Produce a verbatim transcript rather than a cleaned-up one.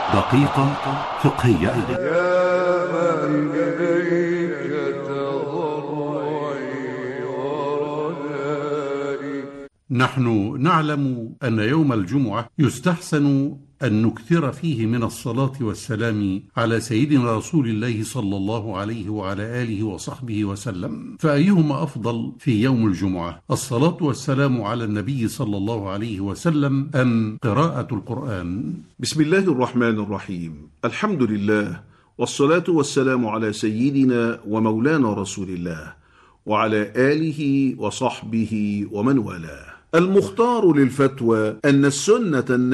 دقيقة فقهية. يا من إليك تضرعي ورجائي. نحن نعلم أن يوم الجمعة يستحسن أن نكثر فيه من الصلاة والسلام على سيدنا رسول الله صلى الله عليه وعلى آله وصحبه وسلم، فأيهما أفضل في يوم الجمعة، الصلاة والسلام على النبي صلى الله عليه وسلم أم قراءة القرآن؟ بسم الله الرحمن الرحيم. الحمد لله، والصلاة والسلام على سيدنا ومولانا رسول الله وعلى آله وصحبه ومن والاه. المختار للفتوى أن السنة